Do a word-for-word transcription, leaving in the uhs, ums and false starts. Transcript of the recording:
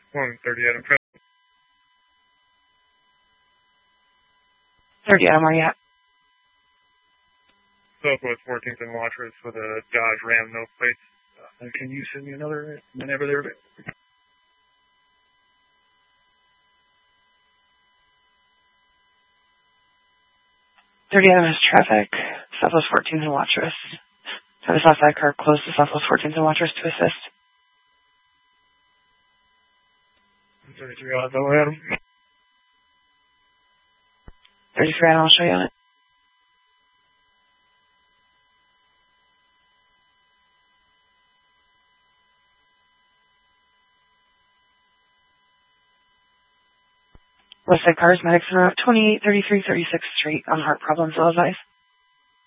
one thirty Adam Press. thirty Adam, where you at? Southwest fourteenth and Watrous with a Dodge Ram, no plates. Uh, and can you send me another whenever they're available? thirty Adam is traffic. Southwest fourteenth and Watrous. Have a Southside car close to Southwest fourteenth and Watrous to assist. thirty-three Adam. thirty-three Adam, I'll show you on it. Westside Cars, Medics on Route twenty-eight thirty-three thirty-sixth Street on Heart Problems, L S I.